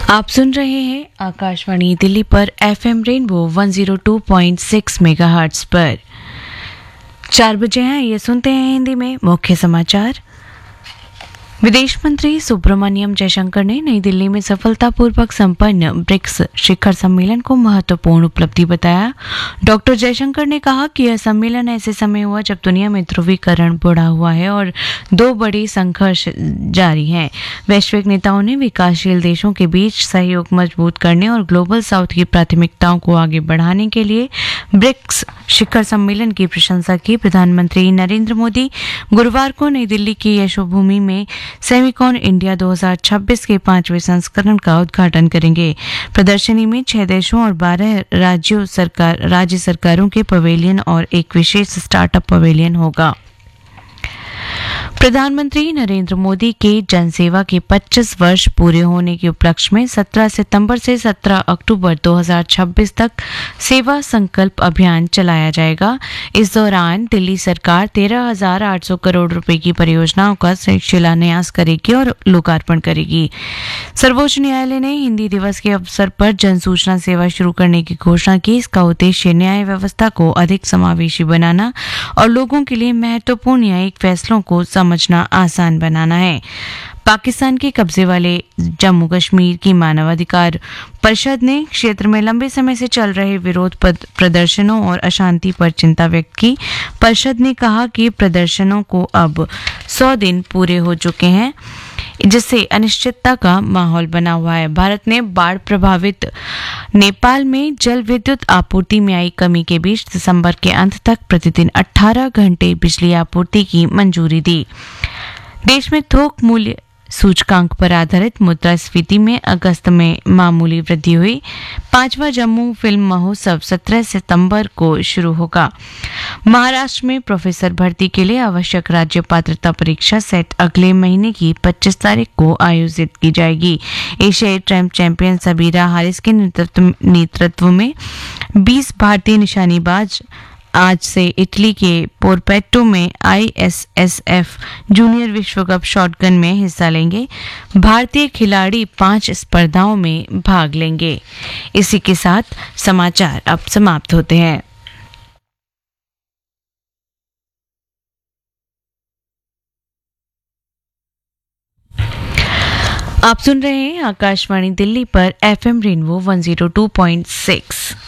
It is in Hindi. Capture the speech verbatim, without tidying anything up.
आप सुन रहे हैं आकाशवाणी दिल्ली पर एफएम रेनबो एक सौ दो पॉइंट छह मेगाहर्ट्ज पर। चार बजे हैं, ये सुनते हैं हिंदी में मुख्य समाचार। विदेश मंत्री सुब्रमण्यम जयशंकर ने नई दिल्ली में सफलतापूर्वक संपन्न ब्रिक्स शिखर सम्मेलन को महत्वपूर्ण उपलब्धि बताया। डॉक्टर जयशंकर ने कहा कि यह सम्मेलन ऐसे समय हुआ जब दुनिया में ध्रुवीकरण बढ़ा हुआ है और दो बड़े संघर्ष जारी हैं। वैश्विक नेताओं ने विकासशील देशों के बीच सहयोग मजबूत करने और ग्लोबल साउथ की प्राथमिकताओं को आगे बढ़ाने के लिए ब्रिक्स शिखर सम्मेलन की प्रशंसा की। प्रधानमंत्री नरेंद्र मोदी गुरुवार को नई दिल्ली की यशोभूमि में सेमिकॉन इंडिया दो हज़ार छब्बीस के पांचवें संस्करण का उद्घाटन करेंगे। प्रदर्शनी में छह देशों और बारह राज्यों सरकार राज्य सरकारों के पवेलियन और एक विशेष स्टार्टअप पवेलियन होगा। प्रधानमंत्री नरेंद्र मोदी के जनसेवा के पच्चीस वर्ष पूरे होने के उपलक्ष्य में सत्रह सितंबर से सत्रह अक्टूबर दो हज़ार छब्बीस तक सेवा संकल्प अभियान चलाया जाएगा। इस दौरान दिल्ली सरकार तेरह हजार आठ सौ करोड़ रुपए की परियोजनाओं का शिलान्यास करेगी और लोकार्पण करेगी। सर्वोच्च न्यायालय ने हिंदी दिवस के अवसर पर जन सूचना सेवा शुरू करने की घोषणा की। इसका उद्देश्य न्याय व्यवस्था को अधिक समावेशी बनाना और लोगों के लिए महत्वपूर्ण न्यायिक फैसलों को समझना आसान बनाना है। पाकिस्तान के कब्जे वाले जम्मू कश्मीर की मानवाधिकार परिषद ने क्षेत्र में लंबे समय से चल रहे विरोध प्रदर्शनों और अशांति पर चिंता व्यक्त की। परिषद ने कहा कि प्रदर्शनों को अब सौ दिन पूरे हो चुके हैं, जिससे अनिश्चितता का माहौल बना हुआ है। भारत ने बाढ़ प्रभावित नेपाल में जल विद्युत आपूर्ति में आई कमी के बीच दिसंबर के अंत तक प्रतिदिन अठारह घंटे बिजली आपूर्ति की मंजूरी दी। देश में थोक मूल्य सूचकांक पर आधारित मुद्रास्फीति में अगस्त में मामूली वृद्धि हुई। पांचवा जम्मू फिल्म महोत्सव सत्रह सितंबर को शुरू होगा। महाराष्ट्र में प्रोफेसर भर्ती के लिए आवश्यक राज्य पात्रता परीक्षा सेट अगले महीने की पच्चीस तारीख को आयोजित की जाएगी। एशियाई ट्रैम्प चैंपियन सबीरा हारिस के नेतृत्व में बीस भारतीय निशानेबाज आज से इटली के पोरपेट्टो में आईएसएसएफ जूनियर विश्व कप शॉटगन में हिस्सा लेंगे। भारतीय खिलाड़ी पांच स्पर्धाओं में भाग लेंगे। इसी के साथ समाचार अब समाप्त होते हैं। आप सुन रहे हैं आकाशवाणी दिल्ली पर एफएम रेनबो एक सौ दो पॉइंट छह।